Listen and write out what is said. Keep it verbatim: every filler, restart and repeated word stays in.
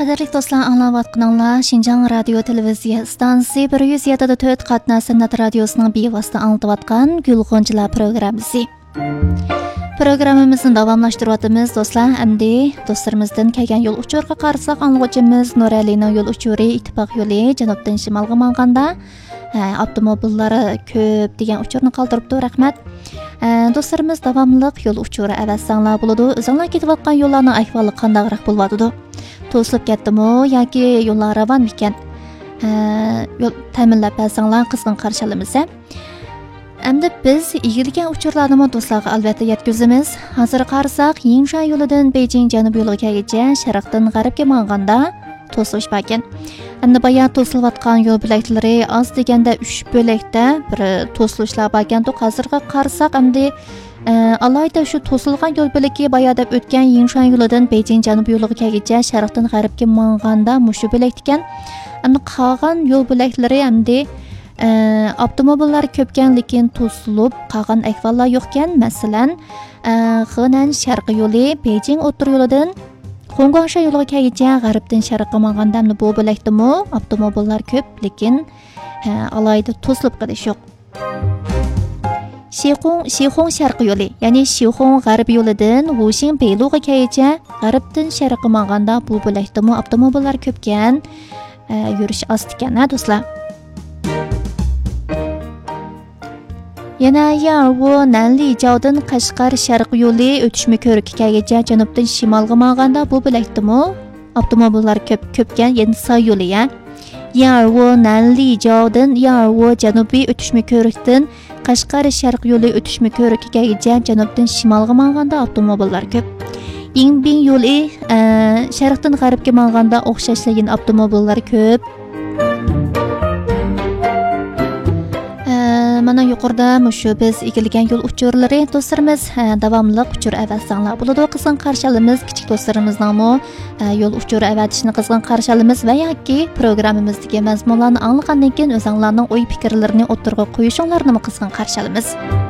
Qadirli do'stlar, anglayotganinglar Şinjan radio televiziya stansiyasi bir yuz yetti nuqta to'rt qatna San'at radiosining bevosita anglatayotgan Gulg'unchilar programmasi. Programmamizni davomlashtiryapmiz do'stlar. Endi do'stlarimizdan kelgan yo'l uchurga qarasak, anglovchimiz Nuralining yo'l uchuri ittifoq yo'li janubdan shimolga manganda avtomobillari ko'p degan uchurni qoldiribdi. Rahmat. Do'stlarimiz davomli yo'l uchuri avasanglar bo'ladi. O'zinglar ketayotgan yo'llarning ahvoli qandayroq bo'lyapti? To'silib ketdimi yoki yo'llar ravon ekan? Yo'l ta'minlab bersanglar qizg'in qarshi olamiz. Endi biz egilgan uchurlarni do'stlarga albatta yetkazamiz. Hozir qarasak, Yingshan yo'lidan Beijing janub yo'ligacha sharqdan g'arbga manganda to'silish ekan. Endi bayon to'silayotgan yo'l bo'laklari oz deganda uch bo'lakda bir to'silishlar ekan. Hozirga qarasak, endi alayda shu to'silgan yo'l bo'lagi bayon deb o'tgan Yingshan yo'lidan Beijing janub yo'ligacha sharqdan g'arbga manganda mushu bo'lak ekan. Endi qolgan yo'l bo'laklari endi avtomobillar ko'pkan, lekin to'silib qolgan ahvollar yo'qkan. Masalan, Henan sharqiy yo'li Beijing o'tir yo'lidan Hongkongsha yo'ligacha g'arbdan sharqqa manganda bu bo'lakdimi avtomobillar ko'p, lekin alayda to'silib qolish yo'q. Shixong Shixong sharqiy yo'li, ya'ni Shixong g'arbiy yo'lidan Wuxing Beilugacha g'arbdan sharqqa manganda bu bo'lakdimi avtomobillar ko'pkan, yurish oz ekan, do'stlar. Yana Yarwo Nanlijiaodan Qashqar sharq yo'li o'tishma ko'rikkacha janubdan shimolga manganda bu bo'lakdimi avtomobillar ko'p ko'pkan, ya'ni soy yo'li ya. Yarwo Nanlijiaodan Yarwo janubiy o'tishma ko'rikdan Qashqar sharq yo'li o'tishma ko'rikkacha janubdan shimolga manganda avtomobillar ko'p. Yingbin yo'li sharqdan g'arbga manganda o'xshashligin avtomobillar ko'p. Mana yuqorida mushu biz egilgan yo'l uchurlari do'stlarimiz davomli uchur avasanglar bo'ladi. Qizg'in qarshi olamiz. Kichik do'stlarimizning yo'l uchuri avatishni qizg'in qarshi olamiz va yoki programmamizdagi mazmunlarni anglagandan keyin o'zingizlarning o'y fikrlarini o'tirg'a qo'yishinglarni qizg'in qarshi olamiz.